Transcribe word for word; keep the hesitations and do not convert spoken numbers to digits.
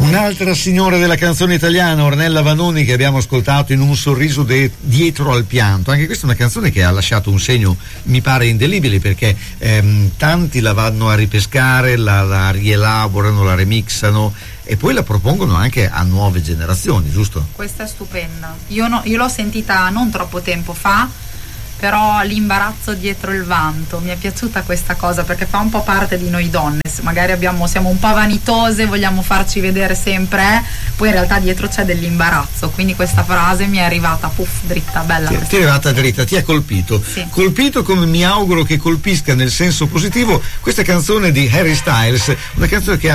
Un'altra signora della canzone italiana, Ornella Vanoni, che abbiamo ascoltato in Un sorriso de- dietro al pianto. Anche questa è una canzone che ha lasciato un segno, mi pare, indelebile, perché ehm, tanti la vanno a ripescare, la, la rielaborano, la remixano e poi la propongono anche a nuove generazioni, giusto? Questa è stupenda. Io, no, io l'ho sentita non troppo tempo fa, però l'imbarazzo dietro il vanto, mi è piaciuta questa cosa perché fa un po' parte di noi donne. Magari abbiamo, siamo un po' vanitose, vogliamo farci vedere sempre, eh? Poi in realtà dietro c'è dell'imbarazzo, quindi questa frase mi è arrivata puff dritta, bella. Ti, ti è arrivata dritta, ti ha colpito. Sì. Colpito come mi auguro che colpisca nel senso positivo questa canzone di Harry Styles, una canzone che ha